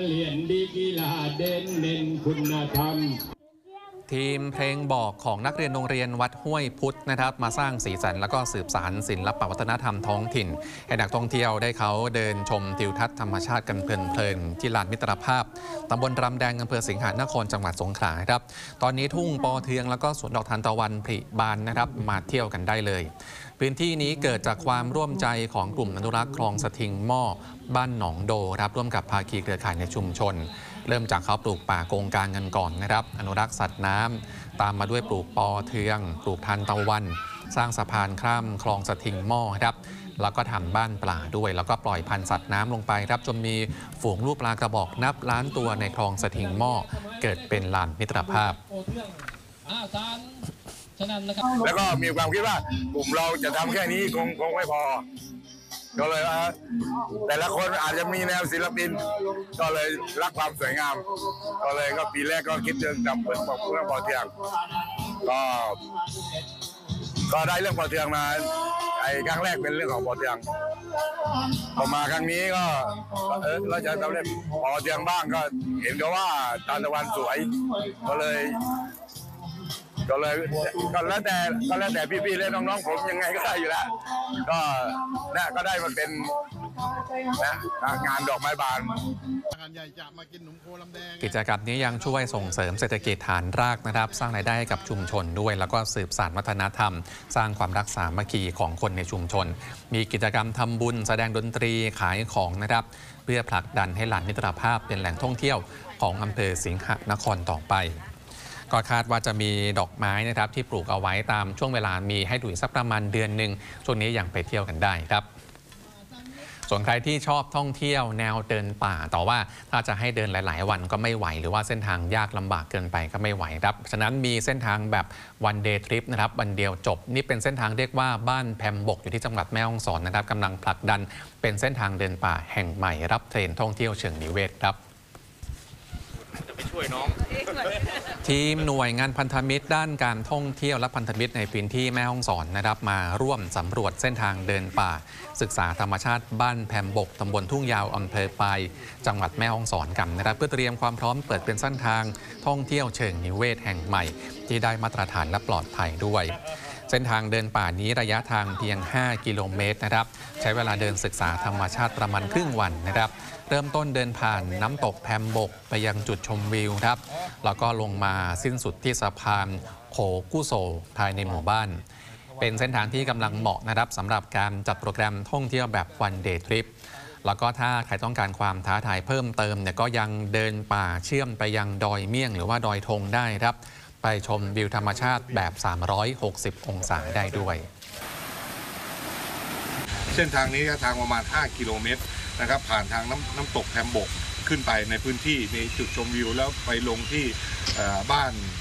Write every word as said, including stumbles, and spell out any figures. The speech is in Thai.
เรียนดีกีฬาเด่นเน้นคุณธรรมทีมเพลงบอกของนักเรียนโรงเรียนวัดห้วยพุทธนะครับมาสร้างสีสันและก็สืบสานศิลปวัฒนธรรมท้องถิ่นให้นักท่องเที่ยวได้เขาเดินชมทิวทัศน์ธรรมชาติกันเพลินๆที่ลานมิตรภาพตำบลรำแดงอำเภอสิงหนครจังหวัดสงขลาครับตอนนี้ทุ่งปอเทืองแล้วก็สวนดอกทานตะวันผลิบานนะครับมาเที่ยวกันได้เลยพื้นที่นี้เกิดจากความร่วมใจของกลุ่มอนุรักษ์คลองสทิงหม้อบ้านหนองโดครับร่วมกับภาคีเครือข่ายในชุมชนเริ่มจากเขาปลูกป่าโกงกางกันก่อนนะครับอนุรักษ์สัตว์น้ำตามมาด้วยปลูกปอเทืองปลูกทานตะวันสร้างสะพานข้ามคลองสทิงหม้อครับแล้วก็ทำบ้านปลาด้วยแล้วก็ปล่อยพันธุ์สัตว์น้ำลงไปครับจนมีฝูงลูกปลากระบอกนับล้านตัวในคลองสทิงหม้อเกิดเป็นลานมิตรภาพแล้วก็มีความคิดว่ากลุ่มเราจะทำแค่นี้คงคงไม่พอก็เลยว่าแต่ละคนอาจจะมีแนวศิลปินก็เลยรักความสวยงามก็เลยก็ปีแรกก็คิดเรื่องจับเรื่องของเรื่องปอเทืองก็ก็ได้เรื่องปอเทืองมาไอ้ครั้งแรกเป็นเรื่องของปอเทืองพอมาครั้งนี้ก็เออเราจะทำเรื่องปอเทืองบ้างก็เห็นก็ว่าทานตะวันสวยก็เลยก็เลยก็แล้วแต่ก็แล้วแต่พี่ๆและน้องๆผมยังไงก็ได้อยู่แล้วก็น่ะก็ได้มาเป็นนะงานดอกไม้บานกิจกรรมนี้ยังช่วยส่งเสริมเศรษฐกิจฐานรากนะครับสร้างรายได้ให้กับชุมชนด้วยแล้วก็สืบสานวัฒนธรรมสร้างความรักสามัคคีของคนในชุมชนมีกิจกรรมทำบุญแสดงดนตรีขายของนะครับเพื่อผลักดันให้ลานมิตรภาพเป็นแหล่งท่องเที่ยวของอำเภอสิงหนครต่อไปก็คาดว่าจะมีดอกไม้นะครับที่ปลูกเอาไว้ตามช่วงเวลามีให้ดูสักประมาณเดือนหนึ่งช่วงนี้ยังไปเที่ยวกันได้ครับส่วนใครที่ชอบท่องเที่ยวแนวเดินป่าแต่ว่าถ้าจะให้เดินหลายๆวันก็ไม่ไหวหรือว่าเส้นทางยากลำบากเกินไปก็ไม่ไหวครับฉะนั้นมีเส้นทางแบบวันเดย์ทริปนะครับวันเดียวจบนี่เป็นเส้นทางเรียกว่าบ้านแพมบกอยู่ที่จังหวัดแม่ฮ่องสอนนะครับกำลังผลักดันเป็นเส้นทางเดินป่าแห่งใหม่รับเทรนท่องเที่ยวเชิงนิเวศครับจะไปช่วยน้องทีมหน่วยงานพันธมิตรด้านการท่องเที่ยวและพันธมิตรในพื้นที่แม่ฮ่องสอนนะครับมาร่วมสำรวจเส้นทางเดินป่าศึกษาธรรมชาติบ้านแพมบกตำบลทุ่งยาวอำเภอปายจังหวัดแม่ฮ่องสอนกันนะครับเพื่อเตรียมความพร้อมเปิดเป็นเส้นทางท่องเที่ยวเชิงนิเวศแห่งใหม่ที่ได้มาตรฐานและปลอดภัยด้วยเส้นทางเดินป่านี้ระยะทางเพียงห้ากิโลเมตรนะครับใช้เวลาเดินศึกษาธรรมชาติประมาณครึ่งวันนะครับเริ่มต้นเดินผ่านน้ำตกแพมบกไปยังจุดชมวิวครับแล้วก็ลงมาสิ้นสุดที่สะพานโขกู้โซภายในหมู่บ้านเป็นเส้นทางที่กำลังเหมาะนะครับสำหรับการจัดโปรแกรมท่องเที่ยวแบบวันเดย์ทริปแล้วก็ถ้าใครต้องการความท้าทายเพิ่มเติมเนี่ยก็ยังเดินป่าเชื่อมไปยังดอยเมี่ยงหรือว่าดอยธงได้ครับไปชมวิวธรรมชาติแบบสามร้อยหกสิบองศาได้ด้วยเส้นทางนี้ทางประมาณห้ากิโลเมตรนะครับผ่านทางน้ำน้ำตกแพมบกขึ้นไปในพื้นที่ในจุดชมวิวแล้วไปลงที่บ้าน